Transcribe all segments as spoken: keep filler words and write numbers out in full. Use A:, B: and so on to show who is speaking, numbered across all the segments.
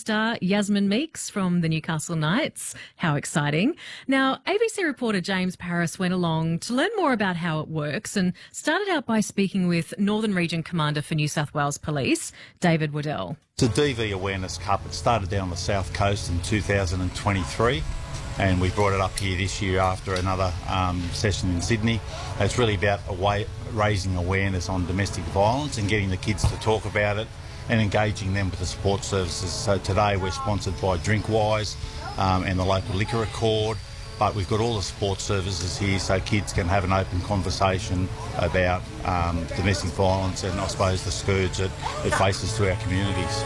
A: star Yasmin Meeks from the Newcastle Knights. How exciting. Now, A B C reporter James Paris went along to learn more about how it works and started out by speaking with Northern Region Commander for New South Wales Police, David Waddell.
B: It's a D V Awareness Cup. It started down the South Coast in two thousand twenty-three. And we brought it up here this year after another um, session in Sydney. It's really about away, raising awareness on domestic violence and getting the kids to talk about it and engaging them with the support services. So today we're sponsored by Drinkwise um, and the local Liquor Accord, but we've got all the support services here so kids can have an open conversation about um, domestic violence and I suppose the scourge that it faces to our communities.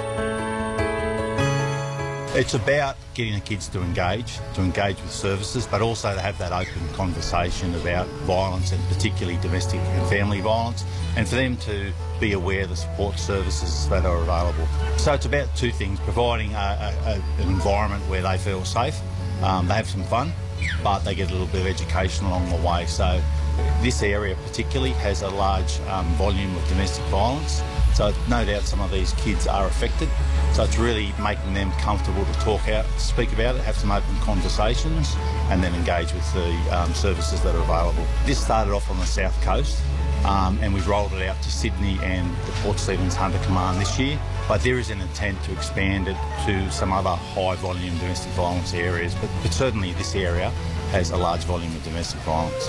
B: It's about getting the kids to engage, to engage with services, but also to have that open conversation about violence and particularly domestic and family violence, and for them to be aware of the support services that are available. So it's about two things: providing a, a, a, an environment where they feel safe, um, they have some fun, but they get a little bit of education along the way. So this area particularly has a large um, volume of domestic violence. So no doubt some of these kids are affected. So it's really making them comfortable to talk out, speak about it, have some open conversations, and then engage with the um, services that are available. This started off on the South Coast, um, and we've rolled it out to Sydney and the Port Stephens Hunter Command this year. But there is an intent to expand it to some other high-volume domestic violence areas. But, but certainly this area has a large volume of domestic violence.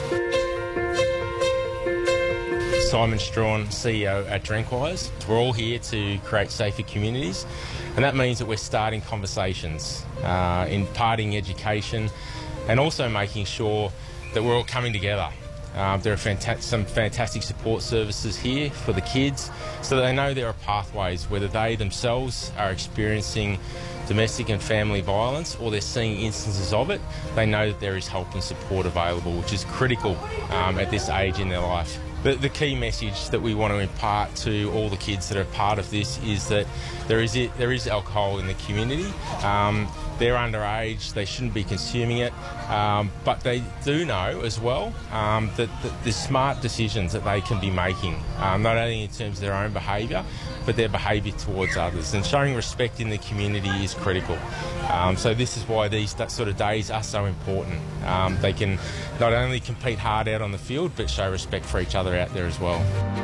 C: Simon Strawn, C E O at Drinkwise. We're all here to create safer communities, and that means that we're starting conversations, uh, imparting education, and also making sure that we're all coming together. Um, there are fanta- some fantastic support services here for the kids, so that they know there are pathways, whether they themselves are experiencing domestic and family violence or they're seeing instances of it, they know that there is help and support available, which is critical um, at this age in their life. The, the key message that we want to impart to all the kids that are part of this is that there is it, there is alcohol in the community. Um, they're underage, they shouldn't be consuming it, um, but they do know as well um, that, that there's smart decisions that they can be making, um, not only in terms of their own behaviour, but their behaviour towards others. And showing respect in the community is critical. Um, so this is why these sort of days are so important. Um, they can not only compete hard out on the field, but show respect for each other out there as well.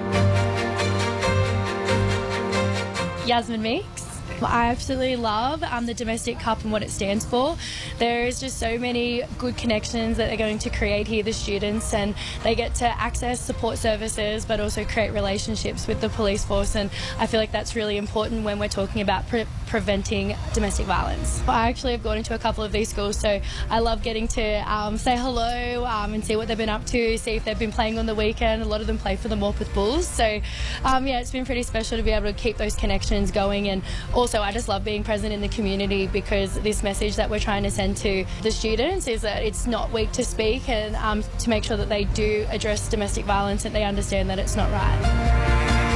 D: Yasmin Meeks. I absolutely love um, the Domestic Cup and what it stands for. There's just so many good connections that they're going to create here, the students, and they get to access support services but also create relationships with the police force, and I feel like that's really important when we're talking about pre- preventing domestic violence. I actually have gone into a couple of these schools, so I love getting to um, say hello um, and see what they've been up to, see if they've been playing on the weekend. A lot of them play for the Morpeth Bulls, so um, yeah, it's been pretty special to be able to keep those connections going. And also I just love being present in the community, because this message that we're trying to send to the students is that it's not weak to speak, and um, to make sure that they do address domestic violence and they understand that it's not right.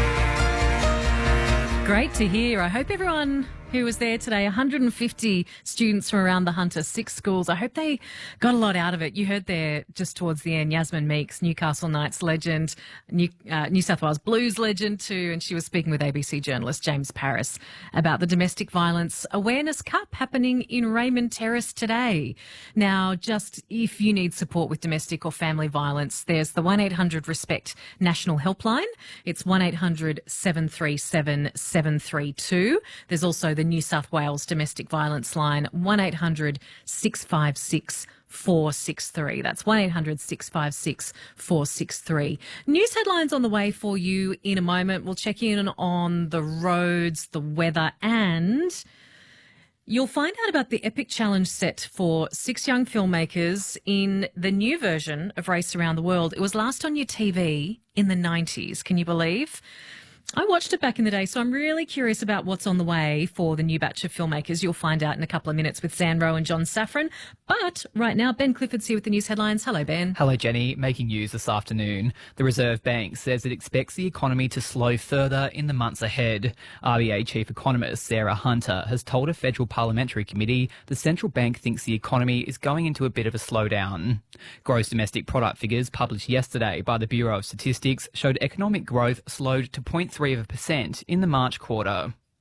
A: Great to hear. I hope everyone who was there today, one hundred fifty students from around the Hunter, six schools, I hope they got a lot out of it. You heard there just towards the end, Yasmin Meeks, Newcastle Knights legend, New, uh, New South Wales Blues legend too, and she was speaking with A B C journalist James Paris about the Domestic Violence Awareness Cup happening in Raymond Terrace today. Now, just if you need support with domestic or family violence, there's the one eight hundred RESPECT National Helpline. It's one eight hundred seven three seven seven three two. There's also the New South Wales Domestic Violence line, one eight hundred six five six four six three. That's one eight hundred six five six four six three. News headlines on the way for you in a moment. We'll check in on the roads, the weather, and you'll find out about the Epic Challenge set for six young filmmakers in the new version of Race Around the World. It was last on your T V in the nineties, can you believe? I watched it back in the day, so I'm really curious about what's on the way for the new batch of filmmakers. You'll find out in a couple of minutes with Zan Rowe and John Safran. But right now, Ben Clifford's here with the news headlines. Hello, Ben.
E: Hello, Jenny. Making news this afternoon. The Reserve Bank says it expects the economy to slow further in the months ahead. R B A Chief Economist Sarah Hunter has told a federal parliamentary committee the central bank thinks the economy is going into a bit of a slowdown. Gross domestic product figures published yesterday by the Bureau of Statistics showed economic growth slowed to zero point three of a percent in the March quarter.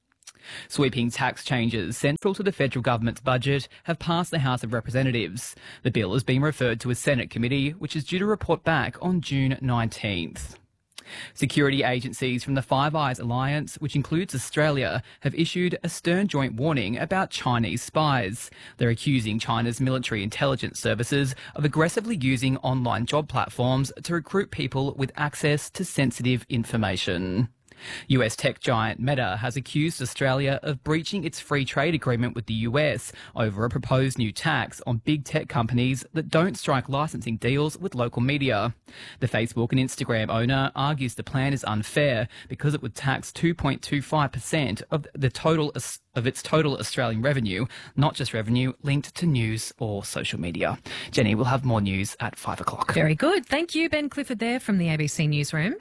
E: Sweeping tax changes central to the federal government's budget have passed the House of Representatives. The bill has been referred to a Senate committee, which is due to report back on June nineteenth. Security agencies from the Five Eyes Alliance, which includes Australia, have issued a stern joint warning about Chinese spies. They're accusing China's military intelligence services of aggressively using online job platforms to recruit people with access to sensitive information. U S tech giant Meta has accused Australia of breaching its free trade agreement with the U S over a proposed new tax on big tech companies that don't strike licensing deals with local media. The Facebook and Instagram owner argues the plan is unfair because it would tax two point two five percent of the total of its total Australian revenue, not just revenue linked to news or social media. Jenny, we'll have more news at five o'clock.
A: Very good. Thank you, Ben Clifford there from the A B C Newsroom.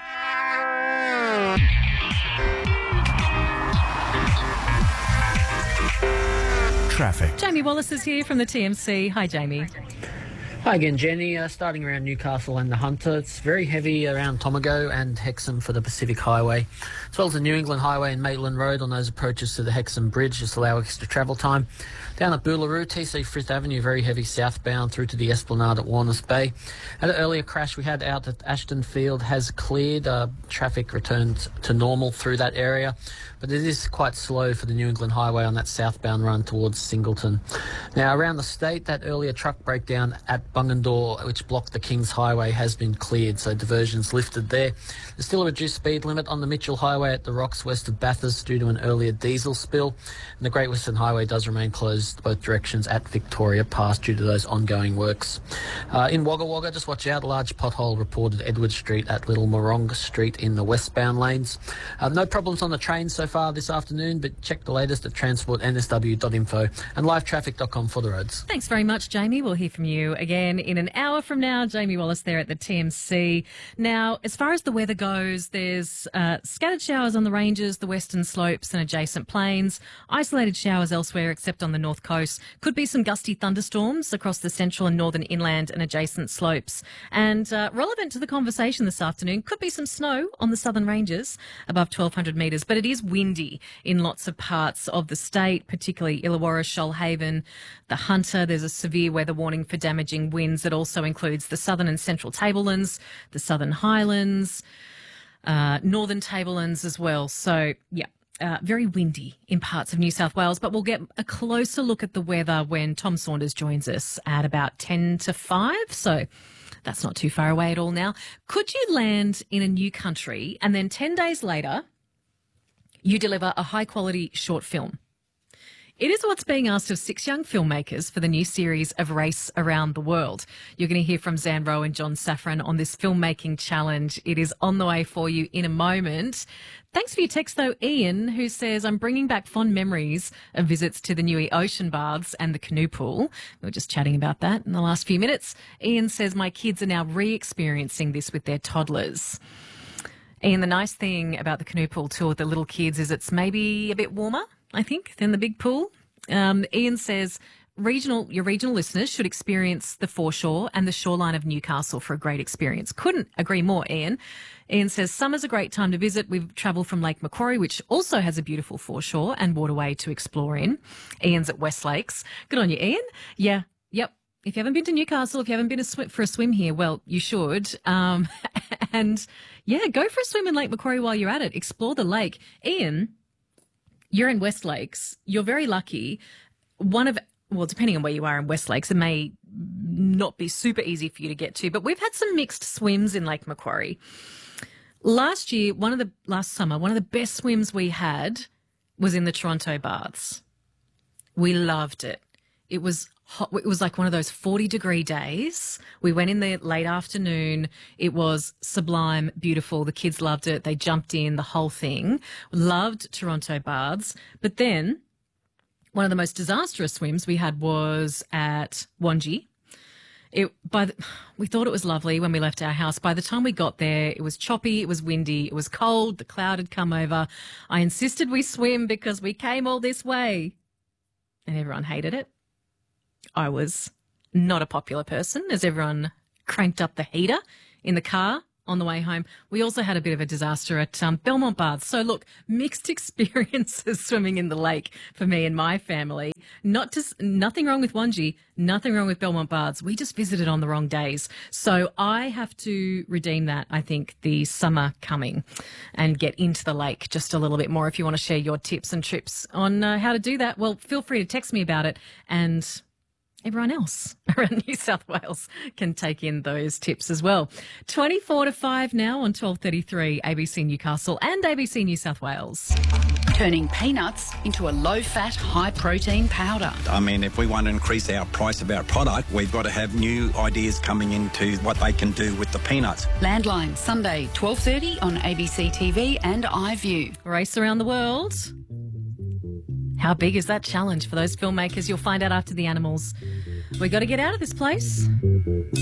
F: Traffic.
A: Jamie Wallace is here from the T M C. Hi, Jamie.
G: Hi again, Jenny. Uh, starting around Newcastle and the Hunter, it's very heavy around Tomago and Hexham for the Pacific Highway, as well as the New England Highway and Maitland Road on those approaches to the Hexham Bridge, just allow extra travel time. Down at Boolaroo, T C Frith Avenue, very heavy southbound through to the Esplanade at Warners Bay. At an earlier crash we had out at Ashton Field has cleared. Uh, traffic returned to normal through that area, but it is quite slow for the New England Highway on that southbound run towards Singleton. Now, around the state, that earlier truck breakdown at Bungendore, which blocked the Kings Highway, has been cleared, so diversions lifted there. There's still a reduced speed limit on the Mitchell Highway at the Rocks west of Bathurst due to an earlier diesel spill, and the Great Western Highway does remain closed both directions at Victoria Pass due to those ongoing works. Uh, in Wagga Wagga, just watch out, a large pothole reported Edward Street at Little Morong Street in the westbound lanes. Uh, no problems on the trains so far this afternoon, but check the latest at transport n s w dot info and live traffic dot com for the roads.
A: Thanks very much, Jamie. We'll hear from you again in an hour from now. Jamie Wallace there at the T M C. Now, as far as the weather goes, there's uh, scattered showers on the ranges, the western slopes and adjacent plains, isolated showers elsewhere except on the north coast. Could be some gusty thunderstorms across the central and northern inland and adjacent slopes. And uh, relevant to the conversation this afternoon, could be some snow on the southern ranges above twelve hundred metres, but it is windy in lots of parts of the state, particularly Illawarra, Shoalhaven, the Hunter. There's a severe weather warning for damaging winds that also includes the southern and central tablelands, the southern highlands, uh, northern tablelands as well. So, yeah. Uh, very windy in parts of New South Wales, but we'll get a closer look at the weather when Tom Saunders joins us at about ten to five. So that's not too far away at all now. Could you land in a new country and then ten days later you deliver a high quality short film? It is what's being asked of six young filmmakers for the new series of Race Around the World. You're going to hear from Zan Rowe and John Safran on this filmmaking challenge. It is on the way for you in a moment. Thanks for your text, though, Ian, who says, I'm bringing back fond memories of visits to the Newey Ocean Baths and the canoe pool. We were just chatting about that in the last few minutes. Ian says, my kids are now re-experiencing this with their toddlers. Ian, the nice thing about the canoe pool tour with the little kids is it's maybe a bit warmer, I think, than the big pool. Um, Ian says, regional, your regional listeners should experience the foreshore and the shoreline of Newcastle for a great experience. Couldn't agree more, Ian. Ian says, summer's a great time to visit. We've travelled from Lake Macquarie, which also has a beautiful foreshore and waterway to explore in. Ian's at West Lakes. Good on you, Ian. Yeah, yep. If you haven't been to Newcastle, if you haven't been a swim, for a swim here, well, you should. Um, and, yeah, go for a swim in Lake Macquarie while you're at it. Explore the lake. Ian, you're in West Lakes. You're very lucky. One of, well, depending on where you are in West Lakes, it may not be super easy for you to get to, but we've had some mixed swims in Lake Macquarie. Last year, one of the, last summer, one of the best swims we had was in the Toronto Baths. We loved it. It was hot. It was like one of those forty degree days. We went in the late afternoon. It was sublime, beautiful. The kids loved it. They jumped in, the whole thing. Loved Toronto Baths. But then one of the most disastrous swims we had was at Wangi. It, by the, we thought it was lovely when we left our house. By the time we got there, it was choppy, it was windy, it was cold, the cloud had come over. I insisted we swim because we came all this way. And everyone hated it. I was not a popular person as everyone cranked up the heater in the car on the way home. We also had a bit of a disaster at um, Belmont Baths. So look, mixed experiences swimming in the lake for me and my family. Not just nothing wrong with Wangi, nothing wrong with Belmont Baths. We just visited on the wrong days. So I have to redeem that, I think, the summer coming and get into the lake just a little bit more. If you want to share your tips and trips on uh, how to do that, well, feel free to text me about it, and everyone else around New South Wales can take in those tips as well. twenty-four to five now on twelve thirty-three A B C Newcastle and A B C New South Wales.
F: Turning peanuts into a low-fat, high-protein powder.
H: I mean, if we want to increase our price of our product, we've got to have new ideas coming into what they can do with the peanuts.
F: Landline, Sunday, twelve thirty on A B C T V and iView.
A: Race around the world. How big is that challenge for those filmmakers? You'll find out after the animals. We got to get out of this place.